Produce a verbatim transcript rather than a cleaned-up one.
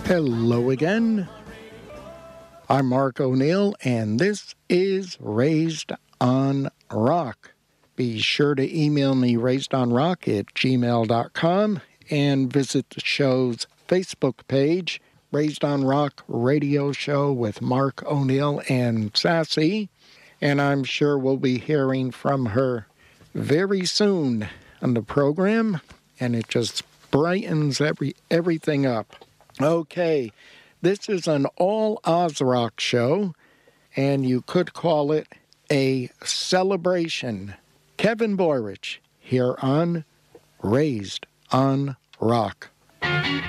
Hello again. I'm Mark O'Neill, and this is Raised on Rock. Be sure to email me raisedonrock at gmail dot com and visit the show's Facebook page, Raised on Rock Radio Show with Mark O'Neill and Sassy. And I'm sure we'll be hearing from her very soon on the program, and it just brightens every everything up. Okay, this is an all Oz rock show, and you could call it a celebration. Kevin Boyrich here on Raised on Rock. Thank